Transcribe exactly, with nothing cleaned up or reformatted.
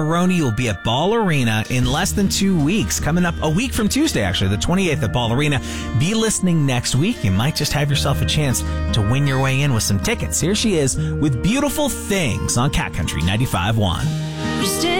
Maroney will be at Ball Arena in less than two weeks. Coming up a week from Tuesday, actually, the twenty-eighth at Ball Arena. Be listening next week. You might just have yourself a chance to win your way in with some tickets. Here she is with Beautiful Things on Cat Country ninety-five point one.